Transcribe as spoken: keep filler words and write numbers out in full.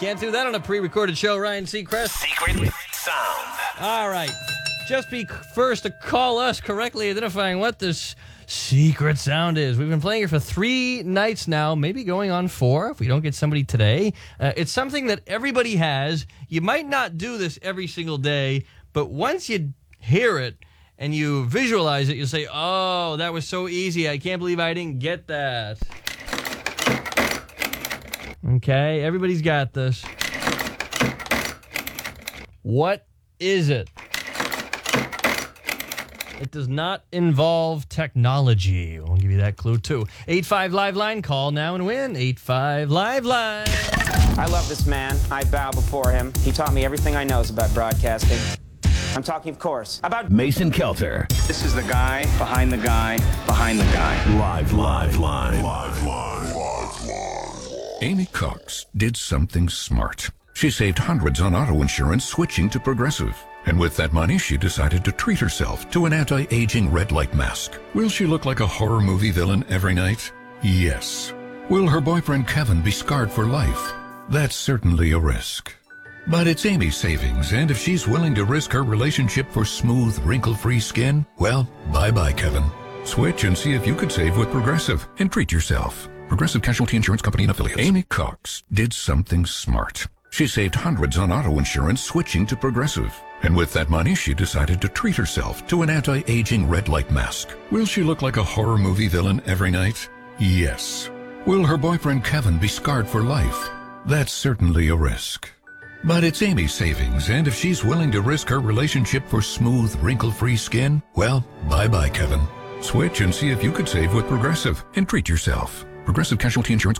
Can't do that on a pre-recorded show, Ryan Seacrest. Secret sound. All right. Just be first to call us correctly identifying what this secret sound is. We've been playing it for three nights now, maybe going on four if we don't get somebody today. Uh, it's something that everybody has. You might not do this every single day, but once you hear it and you visualize it, you'll say, oh, that was so easy. I can't believe I didn't get that. Okay, everybody's got this. What is it? It does not involve technology. We'll give you that clue, too. eight five Live Line. Call now and win. eight five Live Line. I love this man. I bow before him. He taught me everything I know about broadcasting. I'm talking, of course, about Mason Kelter. This is the guy behind the guy behind the guy. Live, live, live. Live, live, live, live. Amy Cox did something smart. She saved hundreds on auto insurance switching to Progressive. And with that money, she decided to treat herself to an anti-aging red light mask. Will she look like a horror movie villain every night? Yes. Will her boyfriend Kevin be scarred for life? That's certainly a risk. But it's Amy's savings, and if she's willing to risk her relationship for smooth, wrinkle-free skin, well, bye-bye, Kevin. Switch and see if you could save with Progressive and treat yourself. Progressive Casualty Insurance Company and Affiliates. Amy Cox did something smart. She saved hundreds on auto insurance switching to Progressive. And with that money, she decided to treat herself to an anti-aging red light mask. Will she look like a horror movie villain every night? Yes. Will her boyfriend Kevin be scarred for life? That's certainly a risk. But it's Amy's savings, and if she's willing to risk her relationship for smooth, wrinkle-free skin, well, bye-bye, Kevin. Switch and see if you could save with Progressive and treat yourself. Progressive Casualty Insurance